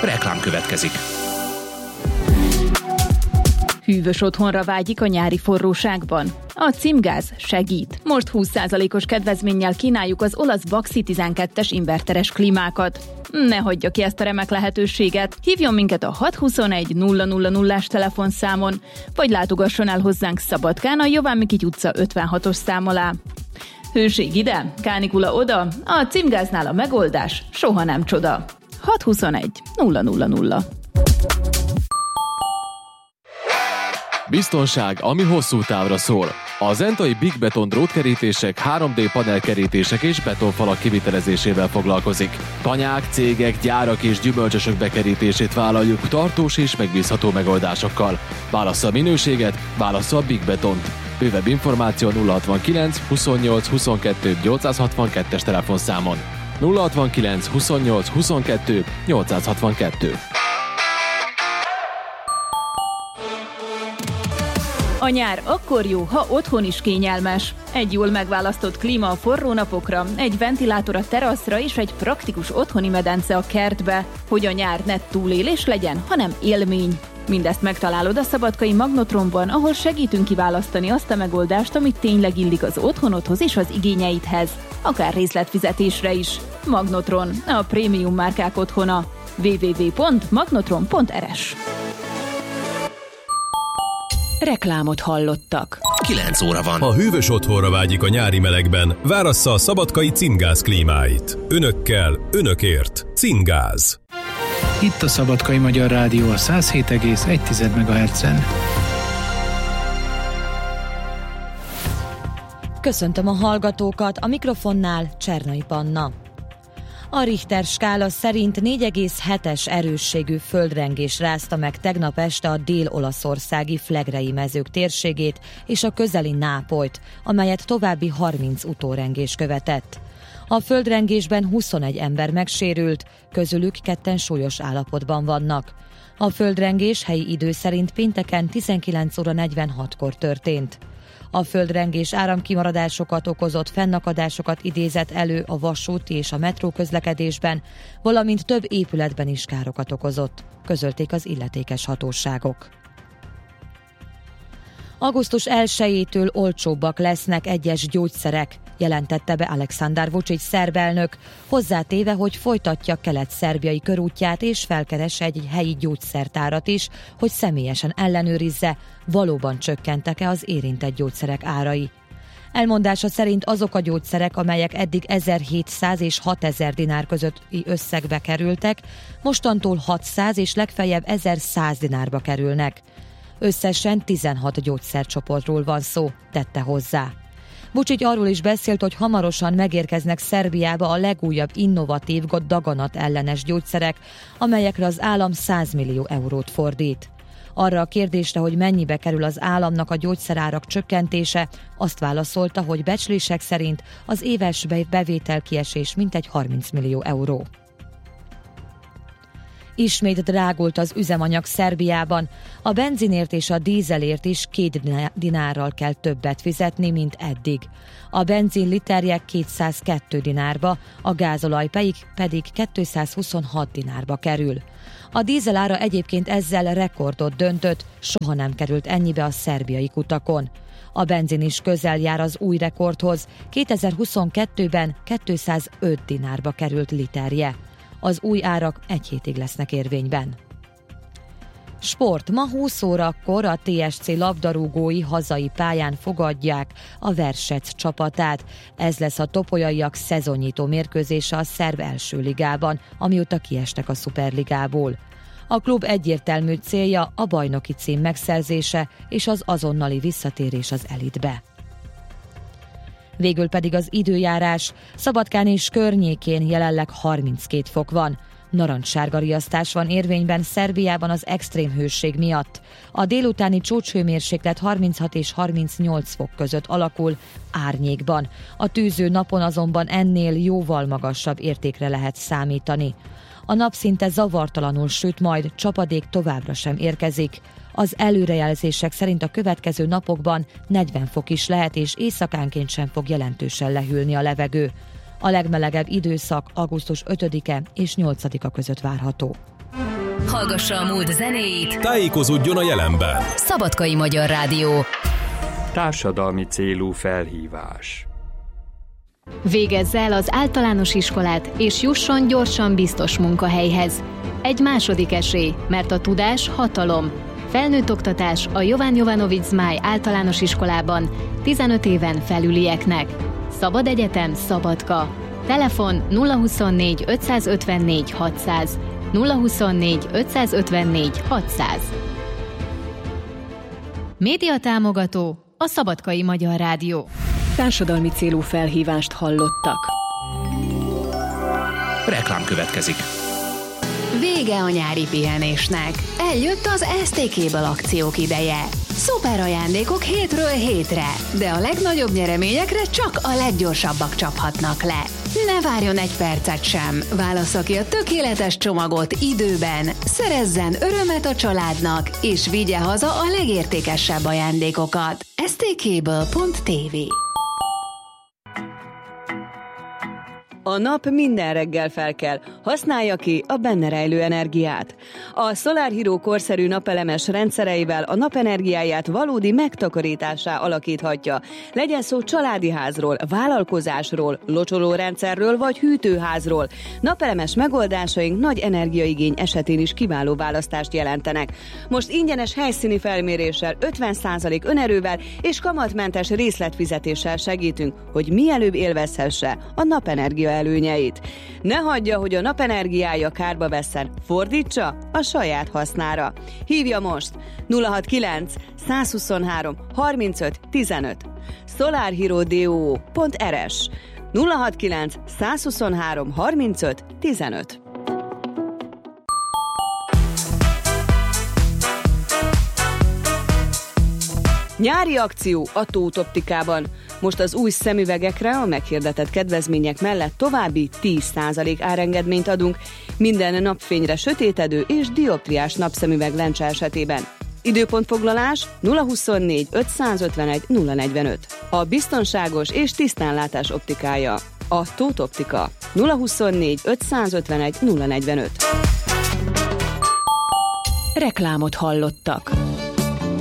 Reklám következik. Hűvös otthonra vágyik a nyári forróságban? A Cimgáz segít. Most 20%-os kedvezménnyel kínáljuk az olasz Baxi 12-es inverteres klímákat. Ne hagyja ki ezt a remek lehetőséget. Hívjon minket a 621 000-as telefonszámon, vagy látogasson el hozzánk Szabadkán a Jován Mikity utca 56-os szám alá. Hőség ide, kánikula oda, a Cimgáznál a megoldás soha nem csoda. 621 000. Biztonság, ami hosszú távra szól. A Zentai Big Beton drótkerítések, 3D panelkerítések és betonfalak kivitelezésével foglalkozik. Tanyák, cégek, gyárak és gyümölcsösök bekerítését vállaljuk tartós és megbízható megoldásokkal. Válassza a minőséget, válassza a Big Betont. Bővebb információ 069 28 22 862-es telefonszámon. 069 28 22 862. A nyár akkor jó, ha otthon is kényelmes. Egy jól megválasztott klíma a forró napokra, egy ventilátor a teraszra és egy praktikus otthoni medence a kertbe, hogy a nyár ne túlélés legyen, hanem élmény. Mindezt megtalálod a szabadkai Magnotronban, ahol segítünk kiválasztani azt a megoldást, amit tényleg illik az otthonodhoz és az igényeidhez. Akár részletfizetésre is. Magnotron, a prémium márkák otthona. www.magnotron.rs. Reklámot hallottak. 9 óra van. Ha hűvös otthonra vágyik a nyári melegben, várassza a szabadkai Cimgáz klímáit. Önökkel, önökért. Cimgáz. Itt a Szabadkai Magyar Rádió a 107,1 MHz-en. Köszöntöm a hallgatókat, a mikrofonnál Csernai Panna. A Richter skála szerint 4,7-es erősségű földrengés rázta meg tegnap este a dél-olaszországi Flegrei mezők térségét és a közeli Nápolyt, amelyet további 30 utórengés követett. A földrengésben 21 ember megsérült, közülük 2 súlyos állapotban vannak. A földrengés helyi idő szerint pénteken 19 óra 46-kor történt. A földrengés áramkimaradásokat okozott, fennakadásokat idézett elő a vasúti és a metró közlekedésben, valamint több épületben is károkat okozott, közölték az illetékes hatóságok. Augusztus 1-től olcsóbbak lesznek egyes gyógyszerek, jelentette be Aleksandar Vučić szerb elnök, hozzátéve, hogy folytatja kelet-szerbiai körútját és felkeres egy helyi gyógyszertárat is, hogy személyesen ellenőrizze, valóban csökkentek-e az érintett gyógyszerek árai. Elmondása szerint azok a gyógyszerek, amelyek eddig 1700 és 6000 dinár közötti összegbe kerültek, mostantól 600 és legfeljebb 1100 dinárba kerülnek. Összesen 16 gyógyszercsoportról van szó, tette hozzá. Vučić arról is beszélt, hogy hamarosan megérkeznek Szerbiába a legújabb innovatív daganat ellenes gyógyszerek, amelyekre az állam 100 millió eurót fordít. Arra a kérdésre, hogy mennyibe kerül az államnak a gyógyszerárak csökkentése, azt válaszolta, hogy becslések szerint az éves bevételkiesés mintegy 30 millió euró. Ismét drágult az üzemanyag Szerbiában. A benzinért és a dízelért is 2 dinárral kell többet fizetni, mint eddig. A benzin literje 202 dinárba, a gázolaj pedig 226 dinárba kerül. A dízel ára egyébként ezzel rekordot döntött, soha nem került ennyibe a szerbiai kutakon. A benzin is közel jár az új rekordhoz, 2022-ben 205 dinárba került literje. Az új árak egy hétig lesznek érvényben. Sport. Ma 20 órakor a TSC labdarúgói hazai pályán fogadják a Versec csapatát. Ez lesz a topolyaiak szezonnyitó mérkőzése a szerb első ligában, amióta kiestek a szuperligából. A klub egyértelmű célja a bajnoki cím megszerzése és az azonnali visszatérés az elitbe. Végül pedig az időjárás. Szabadkán és környékén jelenleg 32 fok van. Narancssárga riasztás van érvényben Szerbiában az extrém hőség miatt. A délutáni csúcshőmérséklet 36 és 38 fok között alakul árnyékban. A tűző napon azonban ennél jóval magasabb értékre lehet számítani. A nap szinte zavartalanul süt, majd csapadék továbbra sem érkezik. Az előrejelzések szerint a következő napokban 40 fok is lehet, és éjszakánként sem fog jelentősen lehűlni a levegő. A legmelegebb időszak augusztus 5-e és 8-a között várható. Hallgassa a múlt zenéit, tájékozódjon a jelenben. Szabadkai Magyar Rádió. Társadalmi célú felhívás. Végezze el az általános iskolát, és jusson gyorsan biztos munkahelyhez. Egy második esély, mert a tudás hatalom. Felnőtt oktatás a Jovan Jovanovic Zmáj általános iskolában 15 éven felülieknek. Szabad egyetem Szabadka. Telefon 024 554 600. 024 554 600. Média támogató a Szabadkai Magyar Rádió. Társadalmi célú felhívást hallottak. Reklám következik. Vége a nyári pihenésnek. Eljött az STK-ből akciók ideje. Szuper ajándékok hétről hétre, de a legnagyobb nyereményekre csak a leggyorsabbak csaphatnak le. Ne várjon egy percet sem, válassza ki a tökéletes csomagot időben, szerezzen örömet a családnak, és vigye haza a legértékesebb ajándékokat. stkből.tv. A nap minden reggel felkel, használja ki a benne rejlő energiát. A Solar Hero korszerű napelemes rendszereivel a napenergiáját valódi megtakarítássá alakíthatja. Legyen szó családi házról, vállalkozásról, locsolórendszerről vagy hűtőházról. Napelemes megoldásaink nagy energiaigény esetén is kiváló választást jelentenek. Most ingyenes helyszíni felméréssel, 50% önerővel és kamatmentes részletfizetéssel segítünk, hogy mielőbb élvezhesse a napenergia előnyeit. Ne hagyja, hogy a napenergiája kárba vesszen, fordítsa a saját hasznára. Hívja most 069 123 35 15 solarhero.rs 069 123 35 15. Nyári akció a Tóth Optikában. Most az új szemüvegekre a meghirdetett kedvezmények mellett további 10% árengedményt adunk minden napfényre sötétedő és dioptriás napszemüveg lencse esetében. Időpontfoglalás 024 551 045. A biztonságos és tisztánlátás optikája. A Tóth Optika 024 551 045. Reklámot hallottak.